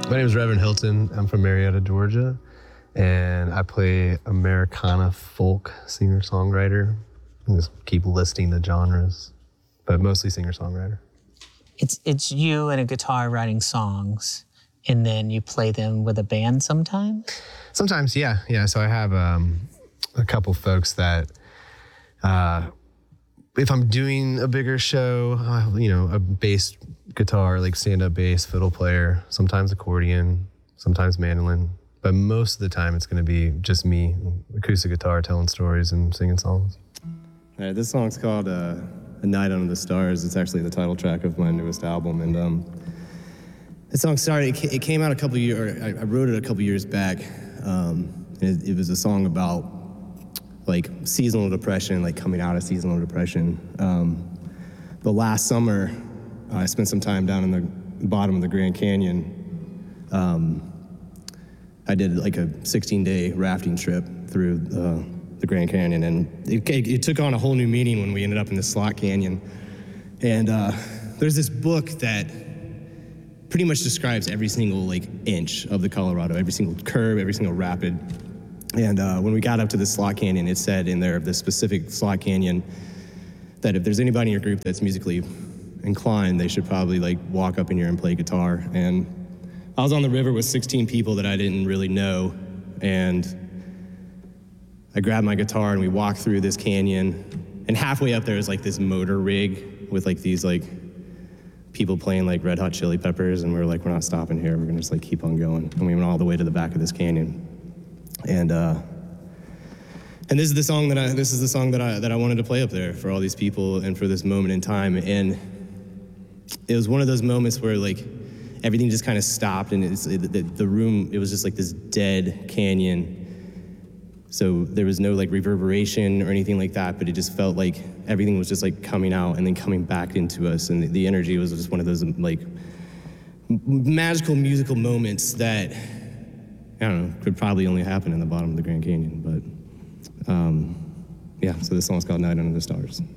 My name is Reverend Hilton. I'm from Marietta, Georgia, and I play Americana folk singer-songwriter. I just keep listing the genres, but mostly singer-songwriter. It's you and a guitar writing songs, and then you play them with a band sometimes? Sometimes, yeah. So I have a couple folks that, if I'm doing a bigger show, a bass guitar, like stand-up bass, fiddle player, sometimes accordion, sometimes mandolin. But most of the time it's going to be just me, acoustic guitar, telling stories and singing songs. All right, this song's called A Night Under the Stars. It's actually the title track of my newest album. And this song started, it came out I wrote it a couple years back. It was a song about like seasonal depression, like coming out of seasonal depression. But last summer, I spent some time down in the bottom of the Grand Canyon. I did like a 16-day rafting trip through the Grand Canyon, and it took on a whole new meaning when we ended up in the Slot Canyon. And there's this book that pretty much describes every single like inch of the Colorado, every single curve, every single rapid. And when we got up to the Slot Canyon, it said in there, the specific Slot Canyon, that if there's anybody in your group that's musically inclined, they should probably like walk up in here and play guitar. And I was on the river with 16 people that I didn't really know, and I grabbed my guitar and we walked through this canyon, and halfway up there is like this motor rig with like these like people playing like Red Hot Chili Peppers, and we were like, we're not stopping here, we're gonna just like keep on going. And we went all the way to the back of this canyon. And this is the song that I wanted to play up there for all these people and for this moment in time. And it was one of those moments where like everything just kind of stopped, and the room, it was just like this dead canyon. So there was no like reverberation or anything like that, but it just felt like everything was just like coming out and then coming back into us. And the energy was just one of those like magical musical moments that, I don't know, could probably only happen in the bottom of the Grand Canyon. But yeah, so this song's called Night Under the Stars.